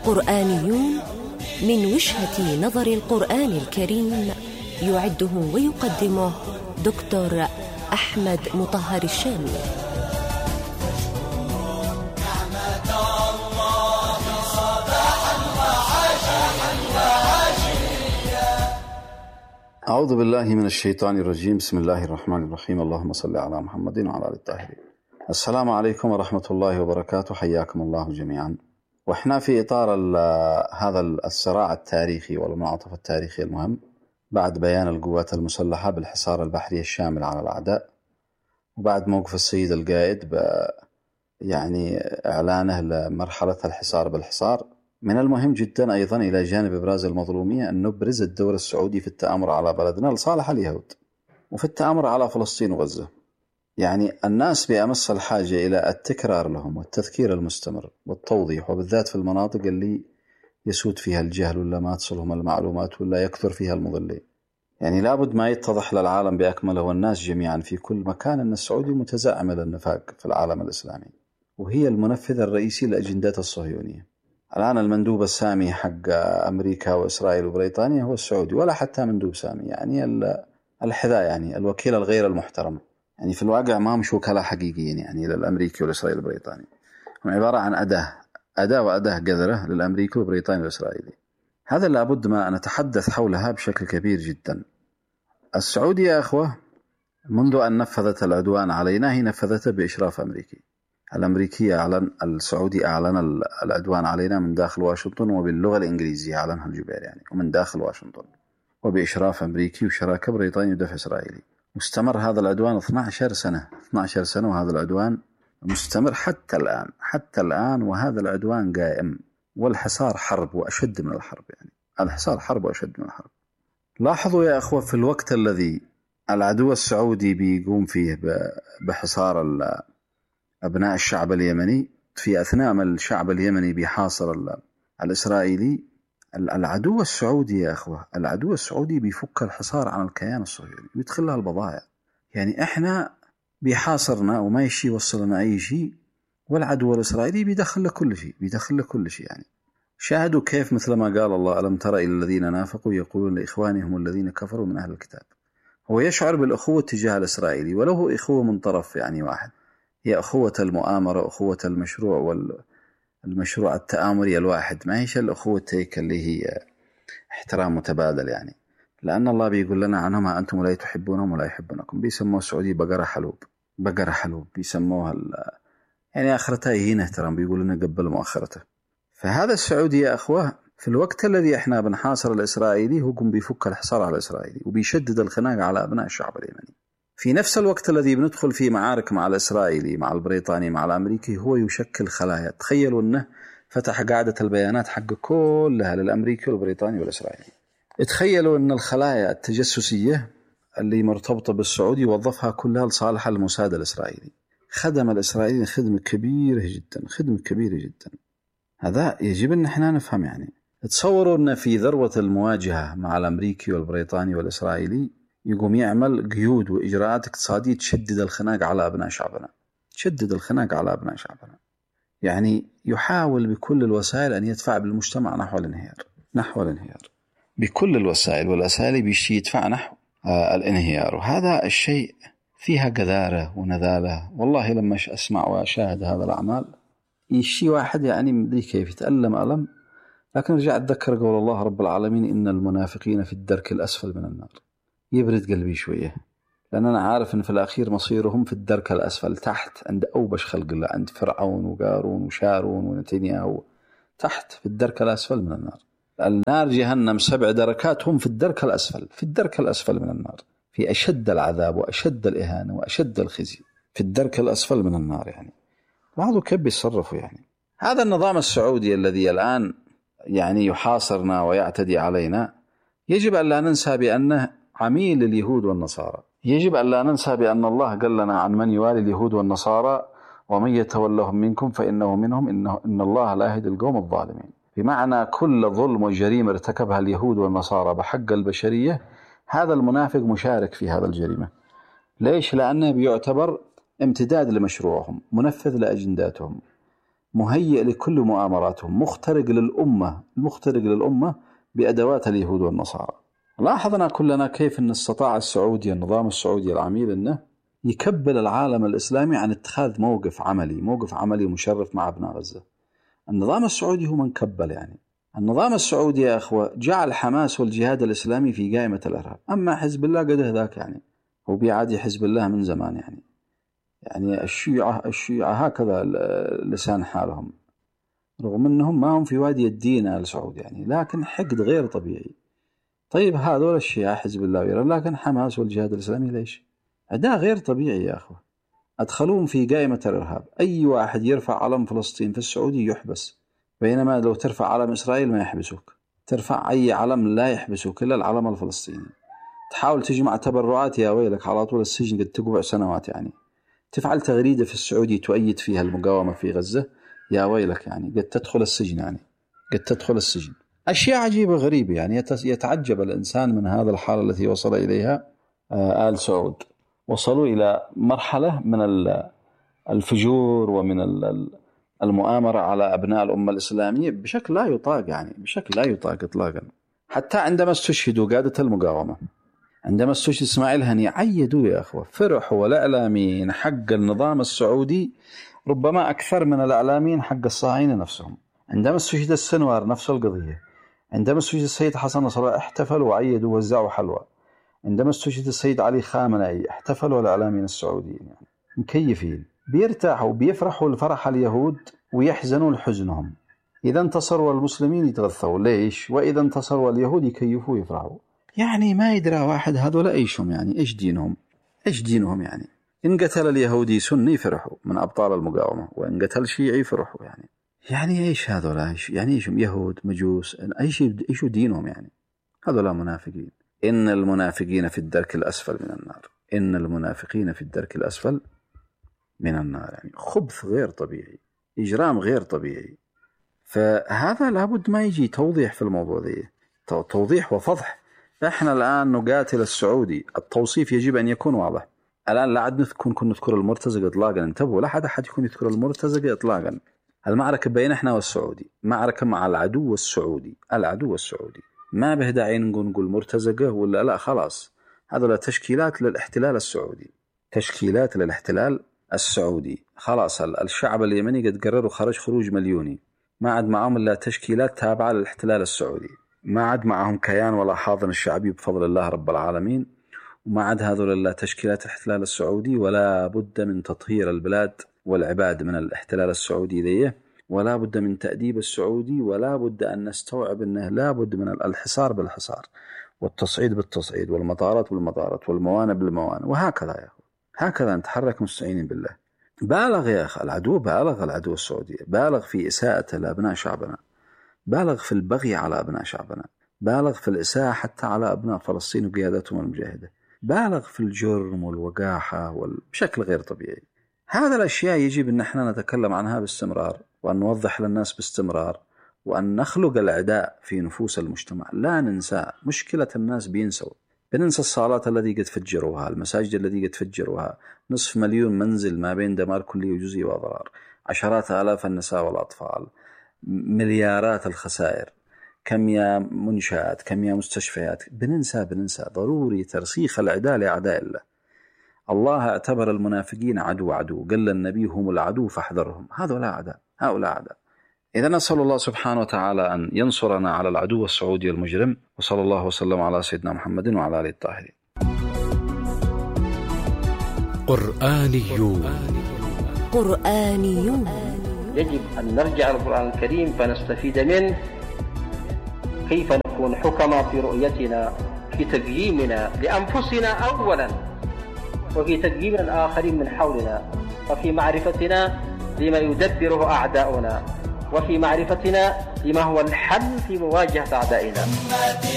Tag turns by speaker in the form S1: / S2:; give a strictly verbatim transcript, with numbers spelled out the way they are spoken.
S1: قرآنيون من وجهة نظر القرآن الكريم، يعده ويقدمه دكتور أحمد مطهر الشامي.
S2: أعوذ بالله من الشيطان الرجيم. بسم الله الرحمن الرحيم. اللهم صل على محمد وعلى آل الطاهرين. السلام عليكم ورحمة الله وبركاته. حياكم الله جميعا. وإحنا في إطار هذا الصراع التاريخي والمنعطف التاريخي المهم بعد بيان القوات المسلحة بالحصار البحري الشامل على الأعداء، وبعد موقف السيد القائد يعني إعلانه لمرحلة الحصار بالحصار، من المهم جدا أيضا إلى جانب إبراز المظلومية أن نبرز الدور السعودي في التآمر على بلدنا لصالح اليهود، وفي التآمر على فلسطين وغزة. يعني الناس بأمس الحاجة إلى التكرار لهم والتذكير المستمر والتوضيح، وبالذات في المناطق اللي يسود فيها الجهل ولا ما تصلهم المعلومات ولا يكثر فيها المضلين. يعني لابد ما يتضح للعالم بأكمله والناس جميعا في كل مكان أن السعودي متزعم للنفاق في العالم الإسلامي، وهي المنفذ الرئيسي لأجندات الصهيونية. الآن المندوب السامي حق أمريكا وإسرائيل وبريطانيا هو السعودي، ولا حتى مندوب سامي، يعني الحذاء، يعني الوكيل الغير المحترم. يعني في الواقع ما مش وكلاء حقيقيين يعني للأمريكي والإسرائيلي والبريطاني، هم عبارة عن أداة أداة وأداة قذرة للأمريكي والبريطاني والإسرائيلي. هذا لابد ما نتحدث حولها بشكل كبير جدا. السعودية يا أخوة منذ أن نفذت العدوان علينا هي نفذته بإشراف أمريكي. الأمريكي أعلن، السعودي أعلن العدوان علينا من داخل واشنطن، وباللغة الإنجليزية أعلنها الجبير يعني، ومن داخل واشنطن وبإشراف أمريكي وشراكة بريطاني ودفع إسرائيلي. مستمر هذا العدوان اثنتي عشرة سنة اثنتي عشرة سنة، وهذا العدوان مستمر حتى الآن حتى الآن وهذا العدوان قائم، والحصار حرب وأشد من الحرب. يعني الحصار حرب وأشد من الحرب. لاحظوا يا أخوة، في الوقت الذي العدو السعودي بيقوم فيه بحصار أبناء الشعب اليمني، في أثناء ما الشعب اليمني بيحاصر الإسرائيلي، العدو السعودي يا أخوة العدو السعودي بيفك الحصار عن الكيان الصهيوني، بيدخلها البضائع. يعني إحنا بيحاصرنا وما يشي يوصلنا أي شيء، والعدو الإسرائيلي بيدخل كل شيء بيدخل كل شيء. يعني شاهدوا كيف، مثل ما قال الله: ألم تر إلى الذين نافقوا يقولون لإخوانهم الذين كفروا من أهل الكتاب. هو يشعر بالأخوة تجاه الإسرائيلي، وله أخوة من طرف يعني واحد، هي أخوة المؤامرة، أخوة المشروع والمشروع التآمري الواحد، ما هيش الأخوة تيك اللي هي احترام متبادل. يعني لأن الله بيقول لنا عنهم: أنتم لا تحبونهم ولا يحبونكم. بيسموه السعودي بقرة حلوب بقرة حلوب بيسموها يعني آخرتها هنا احترام، بيقول لنا قبل مؤخرته. فهذا السعودي يا أخوة في الوقت الذي احنا بنحاصر الإسرائيلي هو قم بيفك الحصار على الإسرائيلي وبيشدد الخناق على أبناء الشعب اليمني. في نفس الوقت الذي بندخل فيه معارك مع الإسرائيلي مع البريطاني مع الأمريكي هو يشكل خلايا. تخيلوا أنه فتح قاعدة البيانات حق كلها للأمريكي والبريطاني والإسرائيلي. تخيلوا أن الخلايا التجسسية اللي مرتبطة بالسعودي وظفها كلها لصالح الموساد الإسرائيلي. خدم الإسرائيلي خدمة كبيرة جدا خدمة كبيرة جدا. هذا يجب أن احنا نفهم. يعني تصوروا أن في ذروة المواجهة مع الأمريكي والبريطاني والإسرائيلي يقوم يعمل قيود وإجراءات اقتصادية تشدد الخناق على أبناء شعبنا تشدد الخناق على أبناء شعبنا. يعني يحاول بكل الوسائل أن يدفع بالمجتمع نحو الانهيار نحو الانهيار بكل الوسائل والأساليب، يشي يدفع نحو آه الانهيار. وهذا الشيء فيها قذارة ونذالة. والله لما أسمع وأشاهد هذا الأعمال يشي واحد يعني مدري كيف يتألم ألم. لكن رجع أتذكر قول الله رب العالمين: إن المنافقين في الدرك الأسفل من النار. يبرد قلبي شوية، لأن أنا عارف أن في الأخير مصيرهم في الدرك الأسفل، تحت عند أوبش خلق الله، عند فرعون وقارون وشارون ونتنياهو، تحت في الدرك الأسفل من النار. النار جهنم سبع دركات، هم في الدرك الأسفل في الدرك الأسفل من النار، في أشد العذاب وأشد الإهانة وأشد الخزي، في الدرك الأسفل من النار. يعني بعضه كيف يتصرفوا. يعني هذا النظام السعودي الذي الآن يعني يحاصرنا ويعتدي علينا، يجب أن لا ننسى بأنه عميل اليهود والنصارى. يجب أن لا ننسى بأن الله قال لنا عن من يوالي اليهود والنصارى: ومن يتولهم منكم فإنه منهم إنه إن الله لا يهدي القوم الظالمين. بمعنى كل ظلم وجريمة ارتكبها اليهود والنصارى بحق البشرية، هذا المنافق مشارك في هذا الجريمة. ليش؟ لأنه بيعتبر امتداد لمشروعهم، منفذ لأجنداتهم. مهيئ لكل مؤامراتهم، مخترق للأمة مخترق للأمة بأدوات اليهود والنصارى. لاحظنا كلنا كيف أن استطاع السعودية النظام السعودي العميل أنه يكبل العالم الإسلامي عن اتخاذ موقف عملي موقف عملي مشرف مع ابناء غزة. النظام السعودي هو من كبل، يعني النظام السعودي يا أخوة جعل حماس والجهاد الإسلامي في قائمة الإرهاب. أما حزب الله قد ذاك، يعني هو بيعادي حزب الله من زمان، يعني يعني الشيعة الشيعة هكذا لسان حالهم، رغم أنهم ما هم في وادي الدين السعودي يعني، لكن حقد غير طبيعي. طيب هذول الشيعة حزب الله ويرى، لكن حماس والجهاد الإسلامي ليش؟ أداء غير طبيعي يا أخوة، أدخلوهم في قائمة الإرهاب. أي واحد يرفع علم فلسطين في السعودي يحبس، بينما لو ترفع علم إسرائيل ما يحبسوك. ترفع أي علم لا يحبسوك إلا العلم الفلسطيني. تحاول تجمع تبرعات يا ويلك على طول السجن قد تقبع سنوات. يعني تفعل تغريدة في السعودي تؤيد فيها المقاومة في غزة يا ويلك، يعني قد تدخل السجن، يعني قد تدخل السجن. أشياء عجيبة غريبة، يعني يتعجب الإنسان من هذا الحالة التي وصل إليها آل سعود. وصلوا إلى مرحلة من الفجور ومن المؤامرة على أبناء الأمة الإسلامية بشكل لا يطاق، يعني بشكل لا يطاق إطلاقا. حتى عندما استشهدوا قادة المقاومة، عندما استشهد إسماعيل هنية، عيدوا يا أخوة، فرحوا والإعلاميين حق النظام السعودي ربما أكثر من الإعلاميين حق الصهاينة نفسهم. عندما استشهد السنوار نفس القضية. عندما استشهد السيد حسن نصر الله احتفلوا وعيدوا ووزعوا حلوى. عندما استشهد السيد علي خامنئي احتفلوا الإعلاميين السعوديين، يعني مكيفين، بيرتاحوا بيفرحوا الفرح اليهود ويحزنوا لحزنهم. إذا انتصروا المسلمين يتغثوا ليش، وإذا انتصروا اليهود يكيفوا ويفرحوا. يعني ما يدرى واحد هذول ايشهم، يعني ايش دينهم ايش دينهم يعني إن قتل اليهودي سني فرحوا من أبطال المقاومة، وإن قتل شيعي فرحوا. يعني يعني إيش هذول؟ إيش يعني إيشهم؟ يهود مجوس؟ إيش إيش دينهم؟ يعني هذول منافقين. إن المنافقين في الدرك الأسفل من النار. إن المنافقين في الدرك الأسفل من النار. يعني خبث غير طبيعي، إجرام غير طبيعي. فهذا لابد ما يجي توضيح في الموضوع ذي، توضيح وفضح. إحنا الآن نقاتل السعودي، التوصيف يجب أن يكون واضح. الآن لا عاد نكون كن نذكر المرتزقة إطلاقا، انتبهوا، لا حد أحد يكون يذكر المرتزقة إطلاقا. المعركة بين إحنا والسعودي معركة مع العدو السعودي، العدو السعودي. ما به داعي نقول نقول مرتزقة ولا لا، خلاص هذا تشكيلات للاحتلال السعودي، تشكيلات للاحتلال السعودي. خلاص الشعب اليمني قد قرروا خرج خروج مليوني، ما عاد معهم إلا تشكيلات تابعة للاحتلال السعودي، ما عاد معهم كيان ولا حاضن الشعبي بفضل الله رب العالمين، وما عاد هذول إلا تشكيلات الاحتلال السعودي. ولا بد من تطهير البلاد والعباد من الاحتلال السعودي ذي، ولا بد من تأديب السعودي، ولا بد أن نستوعب أنه لا بد من الحصار بالحصار، والتصعيد بالتصعيد، والمطارات بالمطارات، والموانئ بالموانئ، وهكذا يا أخي، هكذا نتحرك مستعينين بالله. بالغ يا أخي العدو، بالغ العدو السعودي، بالغ في إساءة لأبناء شعبنا، بالغ في البغي على أبناء شعبنا، بالغ في الإساءة حتى على أبناء فلسطين وقيادتهم المجاهدة، بالغ في الجرم والوقاحة بشكل غير طبيعي. هذا الأشياء يجب أن احنا نتكلم عنها باستمرار، وأن نوضح للناس باستمرار، وأن نخلق العداء في نفوس المجتمع. لا ننسى مشكلة الناس، بينسوا بننسى الصالات التي قد فجروها، المساجد التي قد فجروها، نصف مليون منزل ما بين دمار كلي وجزئي وضرار، عشرات آلاف النساء والأطفال، مليارات الخسائر، كم يا منشآت، كم يا مستشفيات. بننسى بننسى ضروري ترسيخ العداء لأعداء الله. الله اعتبر المنافقين عدو عدو، قال النبي هم العدو فاحذرهم. هؤلاء أعداء، هؤلاء أعداء. إذا نسأل الله سبحانه وتعالى أن ينصرنا على العدو السعودي المجرم، وصلى الله وسلم على سيدنا محمد وعلى آله الطاهرين.
S3: قرآنيون
S1: قرآنيون
S4: يجب أن نرجع للقرآن الكريم فنستفيد منه، كيف نكون حكما في رؤيتنا، في تقييمنا لأنفسنا أولا، وفي تقييم الآخرين من حولنا، وفي معرفتنا لما يدبره أعداؤنا، وفي معرفتنا لما هو الحل في مواجهة أعدائنا.